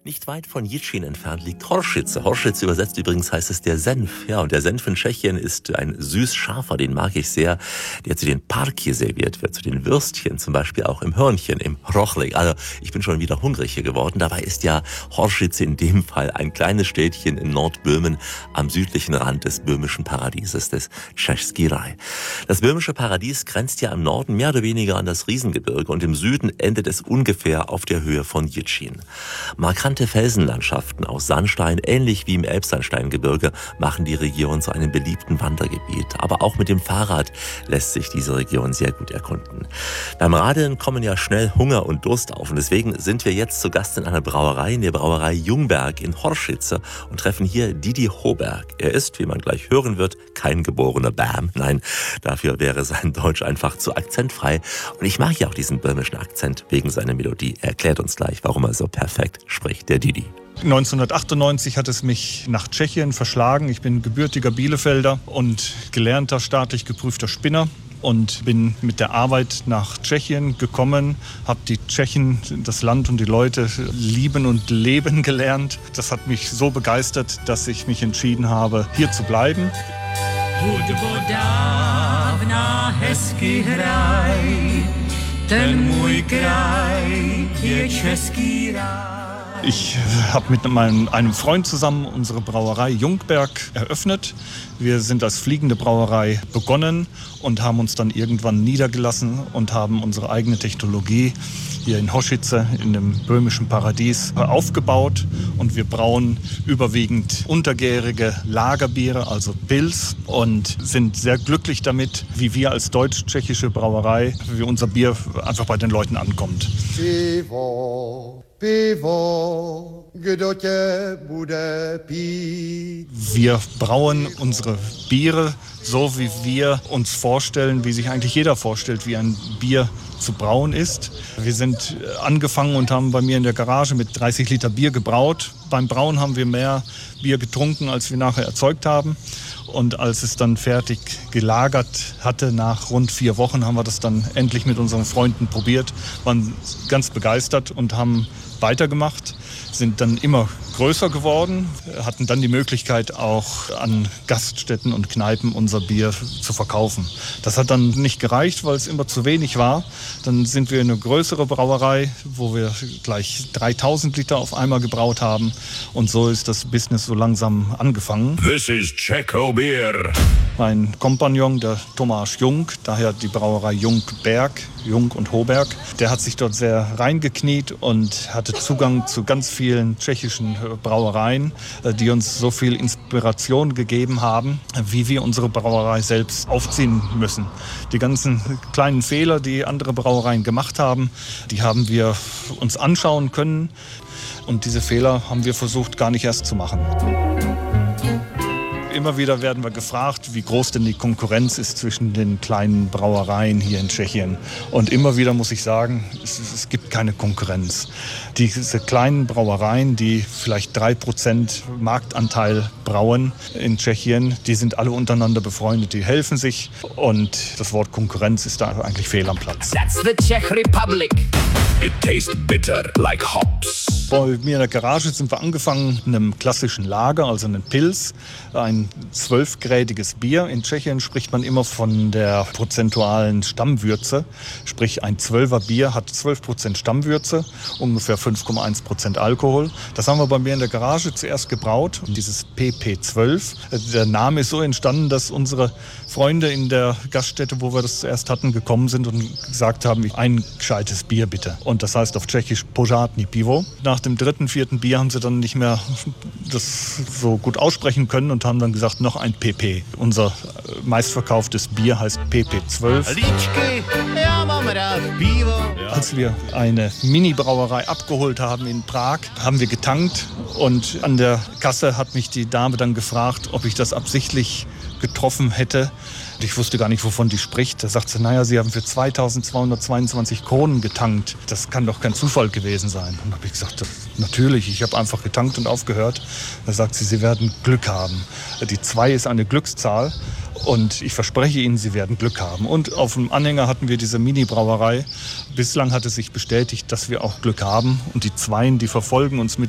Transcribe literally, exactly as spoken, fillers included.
Nicht weit von Jičín entfernt liegt Hořice. Hořice übersetzt übrigens heißt es der Senf. Ja, und der Senf in Tschechien ist ein süß-scharfer, den mag ich sehr, der zu den Parky serviert wird, zu den Würstchen, zum Beispiel auch im Hörnchen, im Rochlik. Also ich bin schon wieder hungrig hier geworden. Dabei ist ja Hořice in dem Fall ein kleines Städtchen in Nordböhmen am südlichen Rand des böhmischen Paradieses, des Český Raj. Das böhmische Paradies grenzt ja im Norden mehr oder weniger an das Riesengebirge und im Süden endet es ungefähr auf der Höhe von Jičín. Markante Felsenlandschaften aus Sandstein, ähnlich wie im Elbsandsteingebirge, machen die Region zu einem beliebten Wandergebiet. Aber auch mit dem Fahrrad lässt sich diese Region sehr gut erkunden. Beim Radeln kommen ja schnell Hunger und Durst auf und deswegen sind wir jetzt zu Gast in einer Brauerei, in der Brauerei Ljungberg in Hořice und treffen hier Didi Hoberg. Er ist, wie man gleich hören wird, kein geborener Bam. Nein, dafür wäre sein Deutsch einfach zu akzentfrei. Und ich mag ja auch diesen böhmischen Akzent wegen seiner Melodie. Er erklärt uns gleich, warum er so perfekt spricht, der Didi. neunzehnhundertachtundneunzig hat es mich nach Tschechien verschlagen. Ich bin gebürtiger Bielefelder und gelernter staatlich geprüfter Spinner und bin mit der Arbeit nach Tschechien gekommen, habe die Tschechen, das Land und die Leute lieben und leben gelernt. Das hat mich so begeistert, dass ich mich entschieden habe, hier zu bleiben. Hudbo dávna hezky hraj, ten můj kraj je Český Raj. Ich habe mit meinem, einem Freund zusammen unsere Brauerei Ljungberg eröffnet. Wir sind als fliegende Brauerei begonnen und haben uns dann irgendwann niedergelassen und haben unsere eigene Technologie hier in Hořice, in dem böhmischen Paradies, aufgebaut. Und wir brauen überwiegend untergärige Lagerbiere, also Pils, und sind sehr glücklich damit, wie wir als deutsch-tschechische Brauerei, wie unser Bier einfach bei den Leuten ankommt. Pivo, Pivo, kdo tě bude pít? Wir brauen unsere Biere so, wie wir uns vorstellen, wie sich eigentlich jeder vorstellt, wie ein Bier zu brauen ist. Wir sind angefangen und haben bei mir in der Garage mit dreißig Liter Bier gebraut. Beim Brauen haben wir mehr Bier getrunken, als wir nachher erzeugt haben. Und als es dann fertig gelagert hatte, nach rund vier Wochen, haben wir das dann endlich mit unseren Freunden probiert, waren ganz begeistert und haben weitergemacht, sind dann immer größer geworden, hatten dann die Möglichkeit, auch an Gaststätten und Kneipen unser Bier zu verkaufen. Das hat dann nicht gereicht, weil es immer zu wenig war. Dann sind wir in eine größere Brauerei, wo wir gleich dreitausend Liter auf einmal gebraut haben. Und so ist das Business so langsam angefangen. This is Czecho Beer. Mein Kompagnon, der Tomáš Jung, daher die Brauerei Ljungberg, Jung und Hoberg, der hat sich dort sehr reingekniet und hatte Zugang zu ganz vielen tschechischen Brauereien, die uns so viel Inspiration gegeben haben, wie wir unsere Brauerei selbst aufziehen müssen. Die ganzen kleinen Fehler, die andere Brauereien gemacht haben, die haben wir uns anschauen können. Und diese Fehler haben wir versucht, gar nicht erst zu machen. Immer wieder werden wir gefragt, wie groß denn die Konkurrenz ist zwischen den kleinen Brauereien hier in Tschechien. Und immer wieder muss ich sagen, es, es gibt keine Konkurrenz. Diese kleinen Brauereien, die vielleicht drei Prozent Marktanteil brauen in Tschechien, die sind alle untereinander befreundet, die helfen sich. Und das Wort Konkurrenz ist da eigentlich fehl am Platz. That's the Czech Republic. It tastes bitter like hops. Bei mir in der Garage sind wir angefangen mit einem klassischen Lager, also einem Pils, ein zwölfgrädiges Bier. In Tschechien spricht man immer von der prozentualen Stammwürze, sprich ein Zwölfer Bier hat zwölf Prozent Stammwürze, ungefähr fünf Komma eins Prozent Alkohol. Das haben wir bei mir in der Garage zuerst gebraut, dieses P P zwölf. Der Name ist so entstanden, dass unsere Freunde in der Gaststätte, wo wir das zuerst hatten, gekommen sind und gesagt haben, ein gescheites Bier bitte. Und das heißt auf Tschechisch Pořádný pivo. Nach dem dritten, vierten Bier haben sie dann nicht mehr das so gut aussprechen können und haben dann gesagt, noch ein P P. Unser meistverkauftes Bier heißt P P zwölf. Líčky, já mám rád pivo. Als wir eine Mini-Brauerei abgeholt haben in Prag, haben wir getankt und an der Kasse hat mich die Dame dann gefragt, ob ich das absichtlich getroffen hätte. Ich wusste gar nicht, wovon die spricht. Da sagt sie, naja, Sie haben für zweitausendzweihundertzweiundzwanzig Kronen getankt. Das kann doch kein Zufall gewesen sein. Und da habe ich gesagt, natürlich, ich habe einfach getankt und aufgehört. Da sagt sie, Sie werden Glück haben. Die zwei ist eine Glückszahl und ich verspreche Ihnen, Sie werden Glück haben. Und auf dem Anhänger hatten wir diese Mini-Brauerei. Bislang hat es sich bestätigt, dass wir auch Glück haben. Und die Zweien, die verfolgen uns mit